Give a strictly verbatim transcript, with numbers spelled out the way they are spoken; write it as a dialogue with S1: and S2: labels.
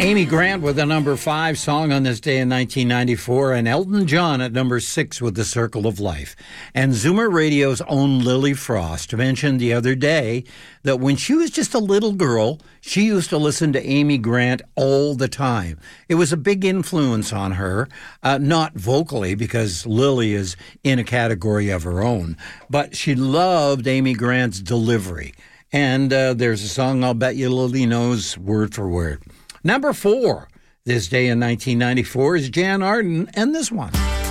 S1: Amy Grant with the number five song on this day in nineteen ninety-four, and Elton John at number six with The Circle of Life. And Zoomer Radio's own Lily Frost mentioned the other day that when she was just a little girl, she used to listen to Amy Grant all the time. It was a big influence on her, uh, not vocally, because Lily is in a category of her own, but she loved Amy Grant's delivery. And uh, there's a song I'll bet you Lily knows word for word. Number four, this day in nineteen ninety-four, is Jan Arden, and this one.